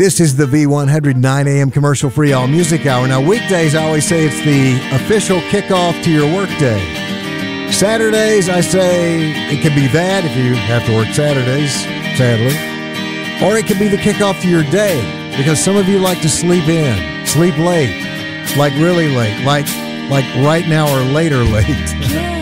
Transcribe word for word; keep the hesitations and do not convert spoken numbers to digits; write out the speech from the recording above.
This is the V one hundred nine A M commercial-free all music hour. Now, weekdays, I always say it's the official kickoff to your workday. Saturdays, I say it can be that if you have to work Saturdays, sadly. Or it can be the kickoff to your day, because some of you like to sleep in, sleep late, like really late, like like right now or later late.